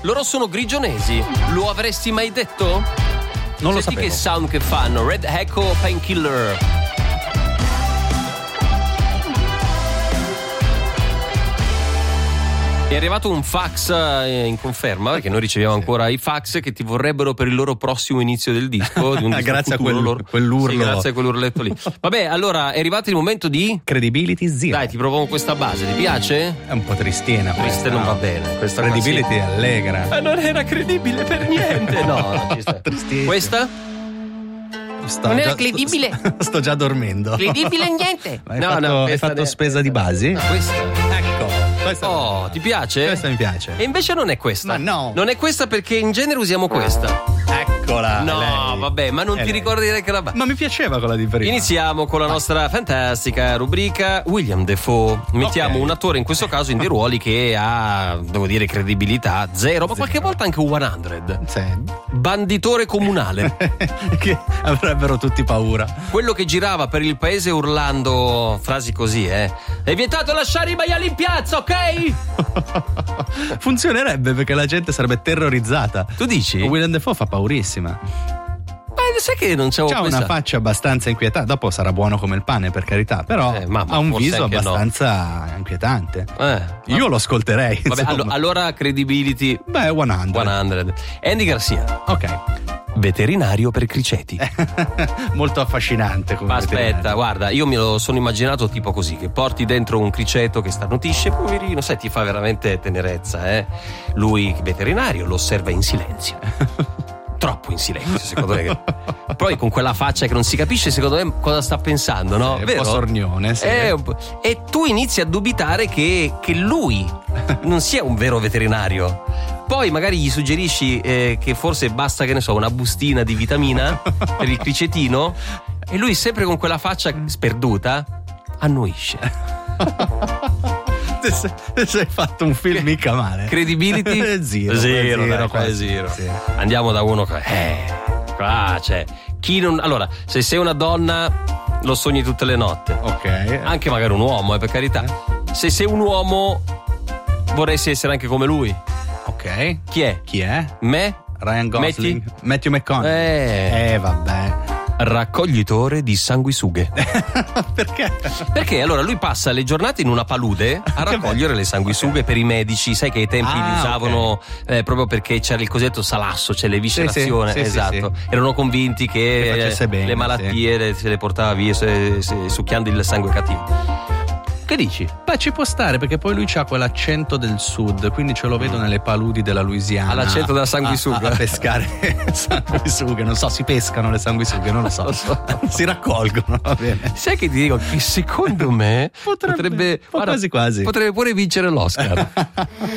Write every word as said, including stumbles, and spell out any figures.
Loro sono grigionesi. Lo avresti mai detto? Non lo Senti sapevo. che sound che fanno. Red Echo Painkiller. È arrivato un fax in conferma, perché noi riceviamo ancora i fax che ti vorrebbero per il loro prossimo inizio del disco. Di un disco Grazie a futuro, quel- loro. quell'urlo. Sì, grazie a quell'urletto lì. Vabbè, allora è arrivato il momento di. Credibility zero. Dai, ti proviamo questa base, ti piace? È un po' tristina. Triste questa, non no? va bene. Questa Credibility è allegra. Ma non era credibile per niente. No, no, ci sta. Tristissimo. Questa? Sto Non era già- credibile. Sto, sto già dormendo. Credibile niente. Ma Hai fatto, hai questa fatto ne- spesa di basi? Questa. Ecco. Questa, Oh, ti piace? questa mi piace. E invece non è questa. Ma no. Non è questa perché in genere usiamo questa. Eccola. No, lei. vabbè, ma non È ti lei. ricordi neanche la base. Ma mi piaceva quella di prima. Iniziamo con la nostra fantastica rubrica William Dafoe. Mettiamo Ok. un attore, in questo caso in dei ruoli che ha, devo dire, credibilità zero, ma qualche volta anche cento. Sì. Banditore comunale. Che avrebbero tutti paura. Quello che girava per il paese urlando frasi così, eh. È vietato lasciare i maiali in piazza, ok? Funzionerebbe perché la gente sarebbe terrorizzata. Tu dici? Willem Dafoe fa paurissima. Ma sai che non c'avevo C'ha una pensato? faccia abbastanza inquietante. Dopo sarà buono come il pane, per carità. Però Eh, ma- ma ha un forse viso anche no. abbastanza inquietante. Eh, Io lo ascolterei. Vabbè, insomma. allo- allora credibility Beh, cento. cento. Andy Garcia, Ok. veterinario per criceti. Molto affascinante come Ma aspetta, veterinario. guarda, io me lo sono immaginato tipo così, che porti dentro un criceto che starnutisce, poverino, sai, ti fa veramente tenerezza, eh. Lui, veterinario, lo osserva in silenzio. Troppo in silenzio, secondo me. Poi con quella faccia che non si capisce, secondo me, cosa sta pensando, no? È un Vero? po' sornione, sì. È un po'. E tu inizi a dubitare che, che lui non sia un vero veterinario. Poi magari gli suggerisci eh, che forse basta, che ne so, una bustina di vitamina per il cricetino, e lui, sempre con quella faccia sperduta, annuisce. Se hai fatto un film mica male. Credibility? Zero, Zero, dai, qua è quasi. zero. Sì. Andiamo da uno che. Eh, qua c'è. Chi non. Allora, se sei una donna, lo sogni tutte le notti. Ok. Anche magari un uomo, eh, per carità. Se sei un uomo, vorresti essere anche come lui. Ok. Chi è? Chi è? Me? Ryan Gosling. Metti? Matthew McConaughey. Eh. Eh, vabbè. Raccoglitore di sanguisughe. Perché? Perché allora lui passa le giornate in una palude a raccogliere le sanguisughe per i medici. Sai che ai tempi Ah, li usavano eh, proprio perché c'era il cosiddetto salasso, cioè l'eviscerazione. Sì, sì, sì, esatto. sì, sì. Erano convinti che, Che facesse eh, bene, le malattie le- se le portava via se- se- succhiando il sangue cattivo. Che dici? Beh, ci può stare perché poi lui c'ha quell'accento del sud, quindi ce lo vedo nelle paludi della Louisiana. Ha l'accento della sanguisuga. A, a pescare sanguisughe, non so, si pescano le sanguisughe, non lo so. Lo so. Si raccolgono, va bene. Sai che ti dico che secondo me Potrebbe, potrebbe, quasi quasi. potrebbe pure vincere l'Oscar.